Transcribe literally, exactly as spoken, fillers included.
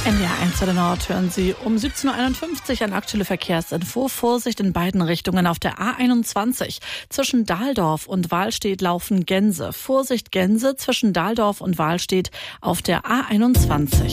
N D R eins zu der Nord hören Sie um siebzehn Uhr einundfünfzig eine aktuelle Verkehrsinfo. Vorsicht in beiden Richtungen auf der A einundzwanzig. Zwischen Dahldorf und Wahlstedt laufen Gänse. Vorsicht Gänse zwischen Dahldorf und Wahlstedt auf der A einundzwanzig.